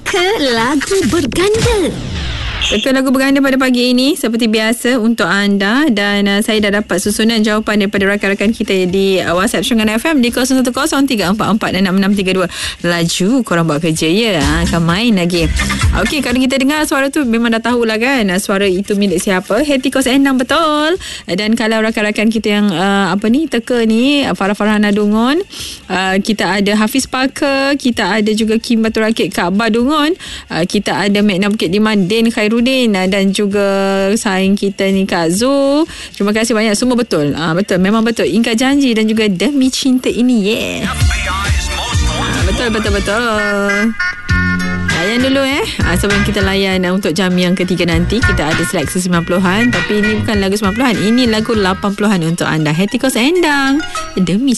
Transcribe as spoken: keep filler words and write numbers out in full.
Teka lagu berganda. Teka lagu berganda pada pagi ini seperti biasa untuk anda, dan uh, saya dah dapat susunan jawapan daripada rakan-rakan kita di uh, WhatsApp Shungan F M di kosong satu kosong tiga empat empat enam enam tiga dua. Laju korang buat kerja ya, ha, akan main lagi. Okey, kalau kita dengar suara tu memang dah tahulah kan suara itu milik siapa. Hetikos Endang, betul. Dan kalau rakan-rakan kita yang uh, apa ni teka ni, Farah Farhana Dungun, uh, kita ada Hafiz Parker, kita ada juga Kim Batu Rakit Kaabah Dungun, uh, kita ada Magna Bukit Liman Din Khairuddin, dan juga saing kita ni Kak Zul. Terima kasih banyak, semua betul. Ah, betul, memang betul. Ingkar Janji dan juga Demi Cinta Ini, yeah. Ah, betul betul betul. Layan dulu eh ha, sebelum kita layan uh, untuk jam yang ketiga nanti. Kita ada seleksi sembilan puluhan, tapi ini bukan lagu sembilan puluhan, ini lagu lapan puluhan untuk anda. Hetikos Endang, Demi